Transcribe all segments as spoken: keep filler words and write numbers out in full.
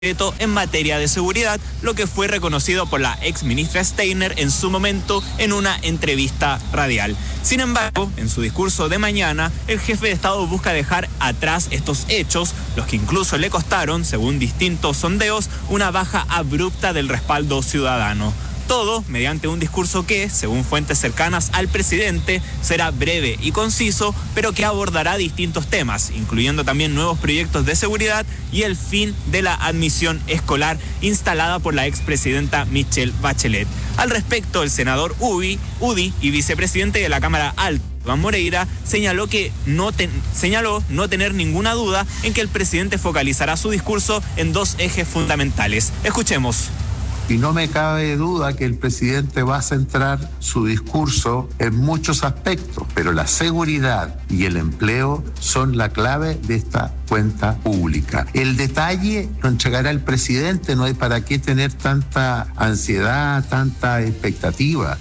en materia de seguridad, lo que fue reconocido por la ex ministra Steiner en su momento en una entrevista radial. Sin embargo, en su discurso de mañana, el jefe de Estado busca dejar atrás estos hechos, los que incluso le costaron, según distintos sondeos, una baja abrupta del respaldo ciudadano. Todo mediante un discurso que, según fuentes cercanas al presidente, será breve y conciso, pero que abordará distintos temas, incluyendo también nuevos proyectos de seguridad y el fin de la admisión escolar instalada por la expresidenta Michelle Bachelet. Al respecto, el senador Udi, Udi y vicepresidente de la Cámara Alta, Iván Moreira, señaló que no ten, señaló no tener ninguna duda en que el presidente focalizará su discurso en dos ejes fundamentales. Escuchemos. Y no me cabe duda que el presidente va a centrar su discurso en muchos aspectos, pero la seguridad y el empleo son la clave de esta cuenta pública. El detalle lo entregará el presidente, no hay para qué tener tanta ansiedad, tanta expectativa.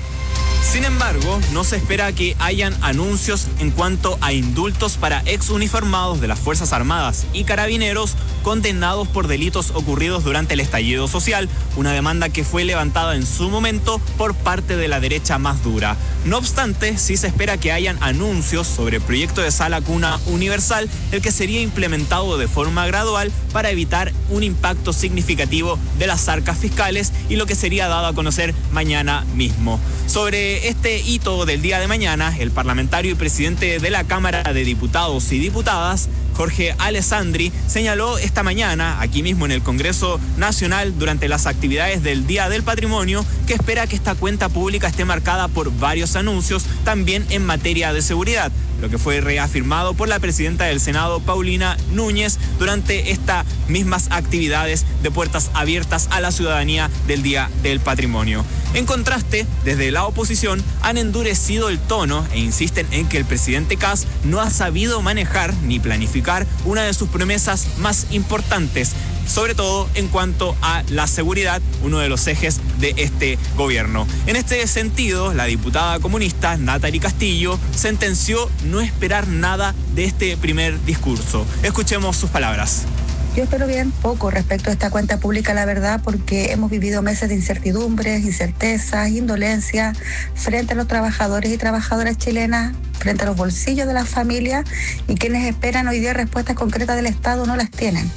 Sin embargo, no se espera que hayan anuncios en cuanto a indultos para exuniformados de las Fuerzas Armadas y Carabineros condenados por delitos ocurridos durante el estallido social, una demanda que fue levantada en su momento por parte de la derecha más dura. No obstante, sí se espera que hayan anuncios sobre el proyecto de sala cuna universal, el que sería implementado de forma gradual para evitar un impacto significativo de las arcas fiscales y lo que sería dado a conocer mañana mismo. Sobre este hito del día de mañana, el parlamentario y presidente de la Cámara de Diputados y Diputadas, Jorge Alessandri, señaló esta mañana, aquí mismo en el Congreso Nacional, durante las actividades del Día del Patrimonio, que espera que esta cuenta pública esté marcada por varios anuncios, también en materia de seguridad, lo que fue reafirmado por la presidenta del Senado, Paulina Núñez, durante estas mismas actividades de puertas abiertas a la ciudadanía del Día del Patrimonio. En contraste, desde la oposición han endurecido el tono e insisten en que el presidente Kast no ha sabido manejar ni planificar una de sus promesas más importantes, sobre todo en cuanto a la seguridad, uno de los ejes de este gobierno. En este sentido, la diputada comunista Nathalie Castillo sentenció no esperar nada de este primer discurso. Escuchemos sus palabras. Yo espero bien poco respecto a esta cuenta pública, la verdad, porque hemos vivido meses de incertidumbres, incertezas, indolencia frente a los trabajadores y trabajadoras chilenas, frente a los bolsillos de las familias, y quienes esperan hoy día respuestas concretas del Estado no las tienen.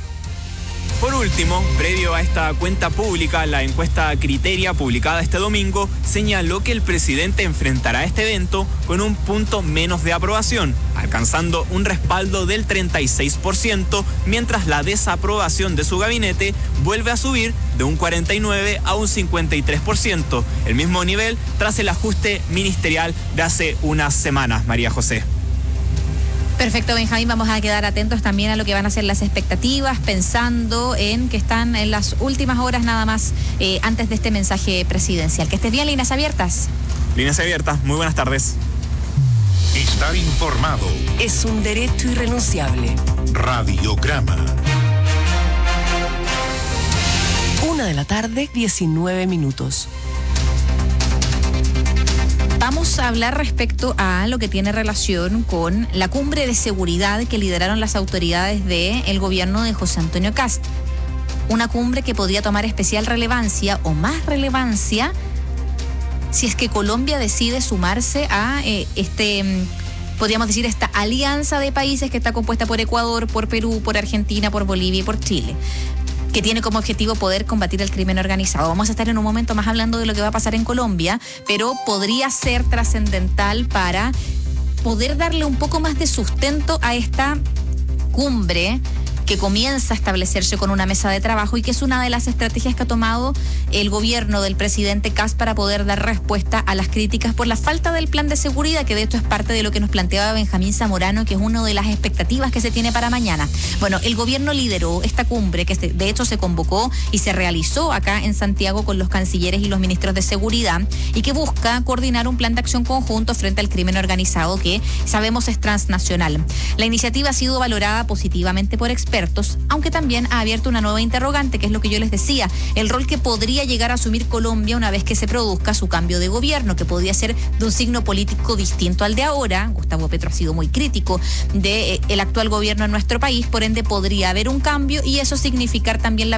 Por último, previo a esta cuenta pública, la encuesta Criteria, publicada este domingo, señaló que el presidente enfrentará este evento con un punto menos de aprobación, alcanzando un respaldo del treinta y seis por ciento, mientras la desaprobación de su gabinete vuelve a subir de un cuarenta y nueve por ciento a un cincuenta y tres por ciento, el mismo nivel tras el ajuste ministerial de hace unas semanas, María José. Perfecto, Benjamín, vamos a quedar atentos también a lo que van a ser las expectativas, pensando en que están en las últimas horas nada más eh, antes de este mensaje presidencial. Que estés bien, líneas abiertas. Líneas abiertas, muy buenas tardes. Estar informado es un derecho irrenunciable. Radiograma. Una de la tarde, diecinueve minutos. Vamos a hablar respecto a lo que tiene relación con la cumbre de seguridad que lideraron las autoridades del gobierno de José Antonio Kast. Una cumbre que podría tomar especial relevancia o más relevancia si es que Colombia decide sumarse a eh, este, podríamos decir, esta alianza de países que está compuesta por Ecuador, por Perú, por Argentina, por Bolivia y por Chile, que tiene como objetivo poder combatir el crimen organizado. Vamos a estar en un momento más hablando de lo que va a pasar en Colombia, pero podría ser trascendental para poder darle un poco más de sustento a esta cumbre que comienza a establecerse con una mesa de trabajo y que es una de las estrategias que ha tomado el gobierno del presidente Kast para poder dar respuesta a las críticas por la falta del plan de seguridad, que de esto es parte de lo que nos planteaba Benjamín Zamorano, que es una de las expectativas que se tiene para mañana. Bueno, el gobierno lideró esta cumbre, que de hecho se convocó y se realizó acá en Santiago con los cancilleres y los ministros de seguridad, y que busca coordinar un plan de acción conjunto frente al crimen organizado que sabemos es transnacional. La iniciativa ha sido valorada positivamente por expertos, expertos, aunque también ha abierto una nueva interrogante, que es lo que yo les decía, el rol que podría llegar a asumir Colombia una vez que se produzca su cambio de gobierno, que podría ser de un signo político distinto al de ahora. Gustavo Petro ha sido muy crítico del de, eh, actual gobierno en nuestro país, por ende podría haber un cambio y eso significar también la